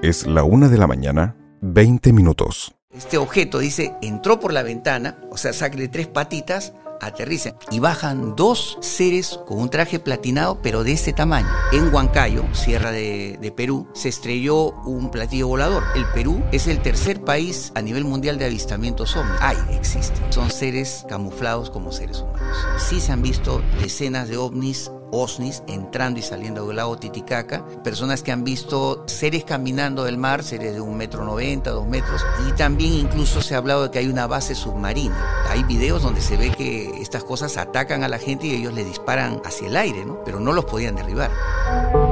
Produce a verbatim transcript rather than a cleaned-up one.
Es la una de la mañana, veinte minutos. Este objeto, dice, entró por la ventana, o sea, saca de tres patitas, aterrizan y bajan dos seres con un traje platinado, pero de este tamaño. En Huancayo, Sierra de, de Perú, se estrelló un platillo volador. El Perú es el tercer país a nivel mundial de avistamientos ovnis. Hay, existen. Son seres camuflados como seres humanos. Sí se han visto decenas de ovnis, OSNIs, entrando y saliendo del lago Titicaca, personas que han visto seres caminando del mar, seres de un metro noventa, dos metros, y también incluso se ha hablado de que hay una base submarina. Hay videos donde se ve que estas cosas atacan a la gente y ellos le disparan hacia el aire, ¿no? Pero no los podían derribar.